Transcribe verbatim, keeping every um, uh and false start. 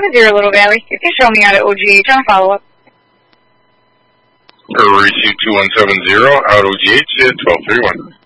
Zero Little Valley. You can show me out at O G H on a follow-up. Receive two one seven zero, out O G H, twelve thirty-one.